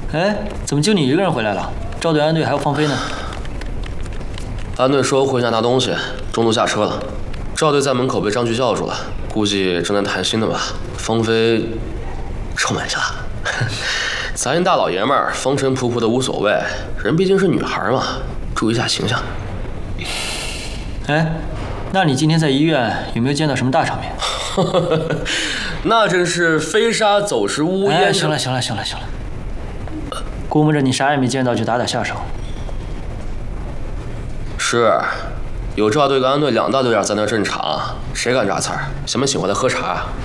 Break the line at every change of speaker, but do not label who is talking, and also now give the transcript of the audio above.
哎，怎么就你一个人回来了？赵队、安队还有方飞呢？
安队说回家拿东西，中途下车了。赵队在门口被张局叫住了，估计正在谈心呢吧。方飞出门去了。咱一大老爷们儿，风尘仆仆的无所谓，人毕竟是女孩嘛，注意一下形象。
哎，那你今天在医院有没有见到什么大场面？
那真是飞沙走石乌烟。
哎，行了，估摸着你啥也没见到就打下手。
是，有赵队跟安队两大队员在那镇场，谁敢扎刺儿？想不想请回来喝茶？